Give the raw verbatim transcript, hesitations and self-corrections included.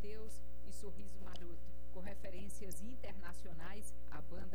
Mateus e Sorriso Maroto. Com referências internacionais, a banda